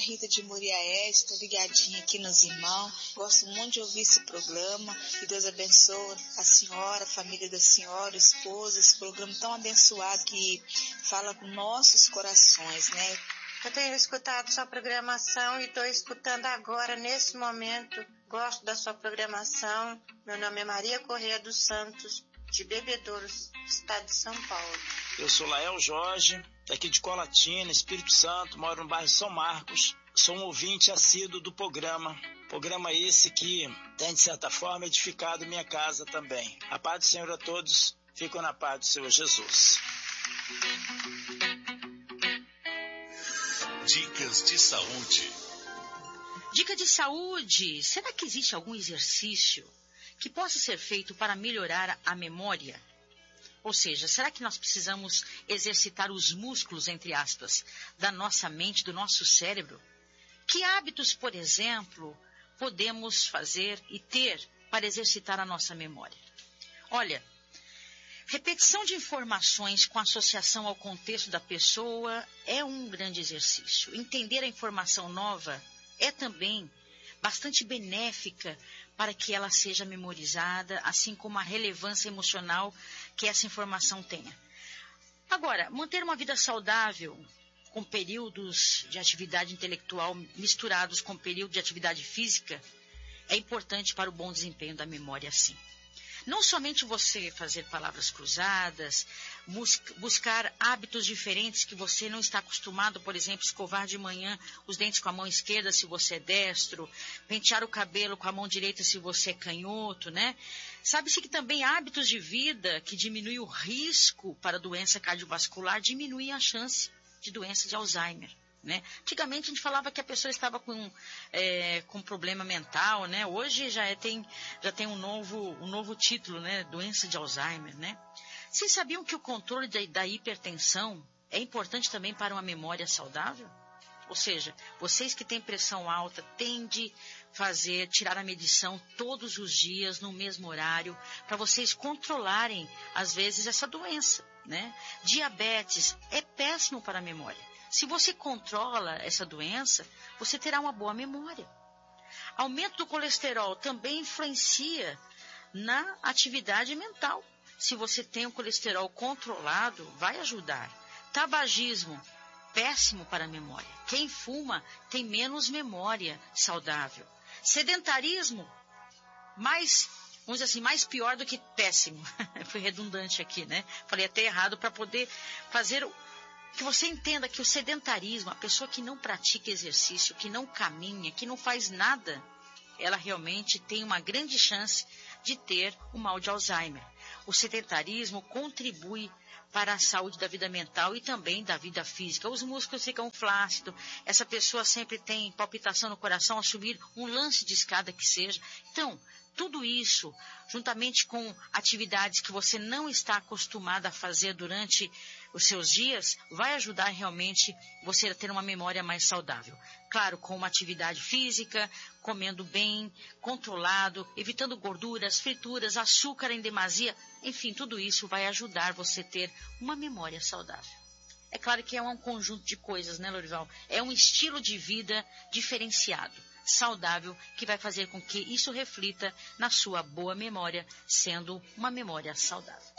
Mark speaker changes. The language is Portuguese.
Speaker 1: Rita de Muriaé, estou ligadinha aqui nos irmãos. Gosto muito de ouvir esse programa. Que Deus abençoe a senhora, a família da senhora, o esposo, esse programa tão abençoado que fala com nossos corações, né?
Speaker 2: Eu tenho escutado sua programação e estou escutando agora, nesse momento. Gosto da sua programação. Meu nome é Maria Correia dos Santos, de Bebedouros, estado de São Paulo.
Speaker 3: Eu sou Lael Jorge, daqui de Colatina, Espírito Santo, moro no bairro São Marcos. Sou um ouvinte assíduo do programa esse que tem, de certa forma, edificado minha casa também. A paz do Senhor a todos, fico na paz do Senhor Jesus.
Speaker 4: Dicas de saúde.
Speaker 5: Dica de saúde. Será que existe algum exercício que possa ser feito para melhorar a memória? Ou seja, será que nós precisamos exercitar os músculos, entre aspas, da nossa mente, do nosso cérebro? Que hábitos, por exemplo, podemos fazer e ter para exercitar a nossa memória? Olha, repetição de informações com associação ao contexto da pessoa é um grande exercício. Entender a informação nova é também bastante benéfica para que ela seja memorizada, assim como a relevância emocional que essa informação tenha. Agora, manter uma vida saudável, com períodos de atividade intelectual misturados com período de atividade física, é importante para o bom desempenho da memória, sim. Não somente você fazer palavras cruzadas, buscar hábitos diferentes que você não está acostumado, por exemplo, escovar de manhã os dentes com a mão esquerda se você é destro, pentear o cabelo com a mão direita se você é canhoto, né? Sabe-se que também hábitos de vida que diminuem o risco para doença cardiovascular, diminuem a chance de doença de Alzheimer. Né? Antigamente a gente falava que a pessoa estava com problema mental, né? Hoje já tem um novo título, né? Doença de Alzheimer, né? Vocês sabiam que o controle da hipertensão é importante também para uma memória saudável? Ou seja, vocês que têm pressão alta, têm de tirar a medição todos os dias, no mesmo horário, para vocês controlarem, às vezes, essa doença, né? Diabetes é péssimo para a memória. Se você controla essa doença, você terá uma boa memória. Aumento do colesterol também influencia na atividade mental. Se você tem o colesterol controlado, vai ajudar. Tabagismo, péssimo para a memória. Quem fuma tem menos memória saudável. Sedentarismo, vamos dizer assim, mais pior do que péssimo. Fui redundante aqui, né? Falei até errado para poder fazer que você entenda que o sedentarismo, a pessoa que não pratica exercício, que não caminha, que não faz nada, ela realmente tem uma grande chance de ter o mal de Alzheimer. O sedentarismo contribui para a saúde da vida mental e também da vida física. Os músculos ficam flácidos, essa pessoa sempre tem palpitação no coração ao subir um lance de escada que seja. Então, tudo isso, juntamente com atividades que você não está acostumado a fazer durante os seus dias, vai ajudar realmente você a ter uma memória mais saudável. Claro, com uma atividade física, comendo bem, controlado, evitando gorduras, frituras, açúcar em demasia. Enfim, tudo isso vai ajudar você a ter uma memória saudável. É claro que é um conjunto de coisas, né, Lorival? É um estilo de vida diferenciado, saudável, que vai fazer com que isso reflita na sua boa memória, sendo uma memória saudável.